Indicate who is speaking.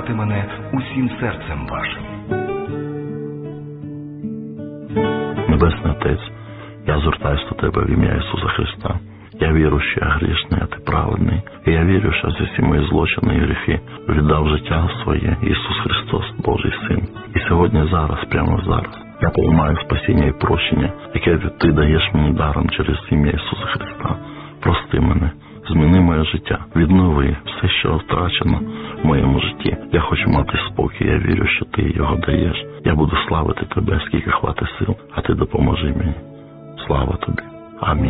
Speaker 1: кохати мене усім серцем вашим.
Speaker 2: Небесний Отець, я звертаюся до Тебе в ім'я Ісуса Христа. Я вірю, що я грішний, а Ти праведний. І я вірю, що за всі мої злочини і гріхи віддав життя своє Ісус Христос, Божий Син. І сьогодні зараз, прямо зараз, я приймаю спасіння і прощення, яке Ти даєш мені даром через ім'я Ісуса Христа. Прости мене, зміни моє життя, віднови все, що втрачено в моєму житті. Я хочу мати спокій, я вірю, що Ти його даєш. Я буду славити Тебе, скільки хватить сил, а Ти допоможи мені. Слава Тобі. Амінь.